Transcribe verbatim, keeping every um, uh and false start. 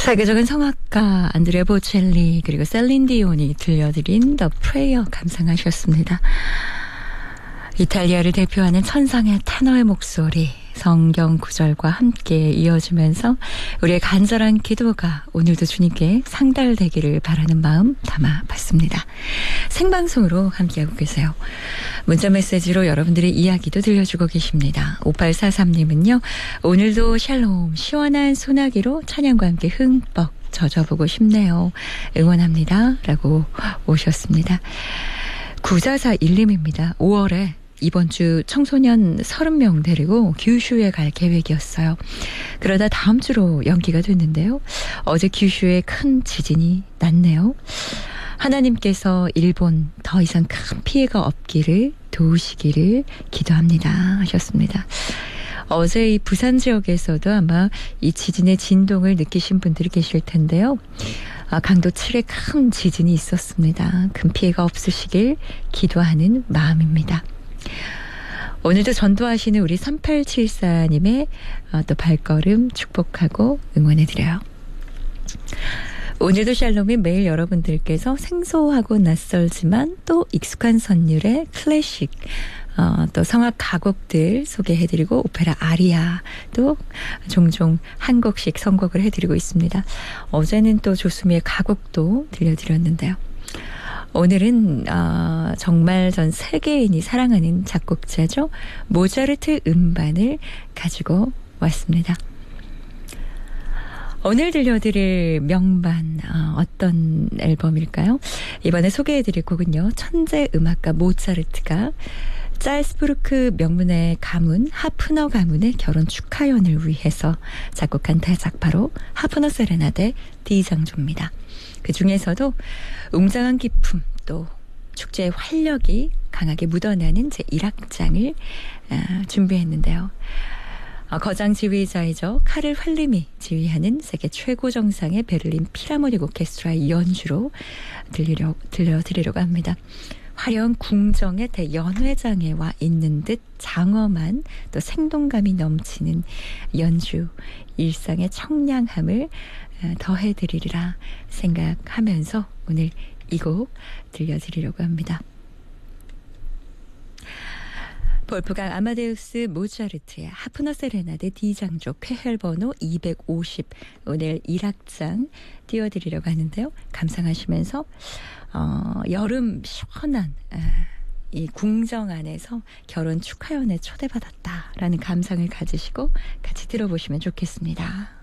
세계적인 성악가 안드레아 보첼리 그리고 셀린 디온이 들려드린 The Prayer 감상하셨습니다. 이탈리아를 대표하는 천상의 테너의 목소리, 성경 구절과 함께 이어지면서 우리의 간절한 기도가 오늘도 주님께 상달되기를 바라는 마음 담아봤습니다. 생방송으로 함께하고 계세요. 문자 메시지로 여러분들의 이야기도 들려주고 계십니다. 오팔사삼님은요. 오늘도 샬롬 시원한 소나기로 찬양과 함께 흠뻑 젖어보고 싶네요. 응원합니다. 라고 오셨습니다. 구사사일님입니다. 오월에 이번 주 청소년 서른 명 데리고 규슈에 갈 계획이었어요. 그러다 다음 주로 연기가 됐는데요. 어제 규슈에 큰 지진이 났네요. 하나님께서 일본 더 이상 큰 피해가 없기를 도우시기를 기도합니다 하셨습니다. 어제 이 부산 지역에서도 아마 이 지진의 진동을 느끼신 분들이 계실 텐데요. 아, 강도 칠의 큰 지진이 있었습니다. 큰 피해가 없으시길 기도하는 마음입니다. 오늘도 전도하시는 우리 삼팔칠사님의 또 발걸음 축복하고 응원해드려요. 오늘도 샬롬이 매일 여러분들께서 생소하고 낯설지만 또 익숙한 선율의 클래식 어, 또 성악 가곡들 소개해드리고 오페라 아리아 또 종종 한 곡씩 선곡을 해드리고 있습니다. 어제는 또 조수미의 가곡도 들려드렸는데요. 오늘은 어, 정말 전 세계인이 사랑하는 작곡자죠. 모차르트 음반을 가지고 왔습니다. 오늘 들려드릴 명반 어, 어떤 앨범일까요? 이번에 소개해드릴 곡은요. 천재 음악가 모차르트가 짤스부르크 명문의 가문 하프너 가문의 결혼 축하연을 위해서 작곡한 대작 바로 하프너 세레나데 D장조입니다. 그 중에서도 웅장한 기품 또 축제의 활력이 강하게 묻어나는 제일 악장을 아, 준비했는데요. 어, 거장 지휘자이죠. 카를 활림이 지휘하는 세계 최고 정상의 베를린 필하모닉 오케스트라의 연주로 들리려, 들려드리려고 합니다. 화려한 궁정의 대연회장에 와 있는 듯 장엄한 또 생동감이 넘치는 연주, 일상의 청량함을 더해드리리라 생각하면서 오늘 이 곡 들려드리려고 합니다. 볼프강 아마데우스 모차르트의 하프너 세레나데 D장조 쾌혈번호 이백오십 오늘 일 악장 띄워드리려고 하는데요. 감상하시면서 어, 여름 시원한 아, 이 궁정 안에서 결혼 축하연에 초대받았다라는 감상을 가지시고 같이 들어보시면 좋겠습니다.